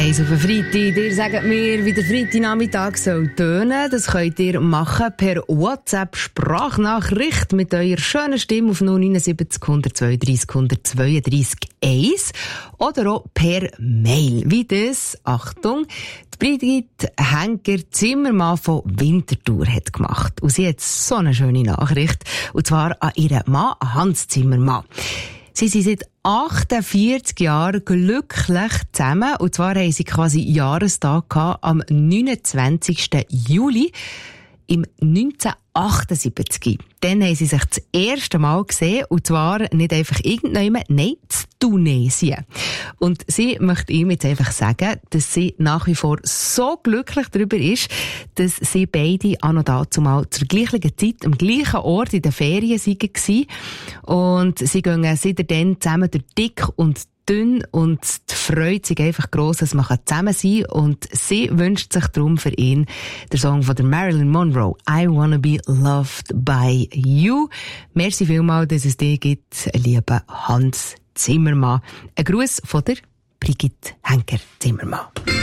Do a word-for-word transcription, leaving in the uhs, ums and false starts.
eins auf den Freitag. Ihr sagt mir, wie der Freitagnachmittag soll tönen. Das könnt ihr machen per WhatsApp-Sprachnachricht mit eurer schönen Stimme auf null neun sieben null eins zwei drei null zwei drei eins oder auch per Mail. Wie das, Achtung, die Brigitte Henker-Zimmermann von Winterthur hat gemacht. Und sie hat so eine schöne Nachricht. Und zwar an ihren Mann, Hans Zimmermann. Sie sind seit achtundvierzig Jahren glücklich zusammen. Und zwar haben sie quasi Jahrestag gehabt am neunundzwanzigsten Juli im neunzehnhundertachtundsiebzig. Dann haben sie sich das erste Mal gesehen, und zwar nicht einfach irgendjemand, nein, in Tunesien. Und sie möchte ihm jetzt einfach sagen, dass sie nach wie vor so glücklich darüber ist, dass sie beide auch noch dazu mal zur gleichen Zeit am gleichen Ort in den Ferien waren. Und sie gehen seitdem zusammen durch dick und dünn, und die Freude ist einfach gross, dass man zusammen sein kann. Und sie wünscht sich darum für ihn den Song von der Marilyn Monroe, I Wanna Be Loved by You. Merci vielmals, dass es dir gibt, lieber Hans Zimmermann. Ein Gruß von der Brigitte Henker-Zimmermann.